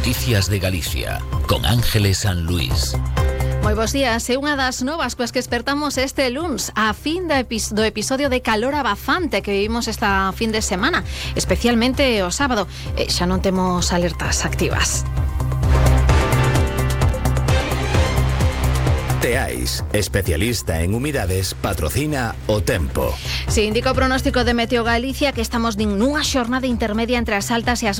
Noticias de Galicia, con Ángeles San Luis. Moi bons días, é unha das novas coas que despertamos este luns a fin do episodio de calor abafante que vivimos esta fin de semana, especialmente o sábado. Xa non temos alertas activas. Teais, especialista en humidades, patrocina o tempo. Se indica o pronóstico de Meteo Galicia que estamos nunha xornada intermedia entre as altas e as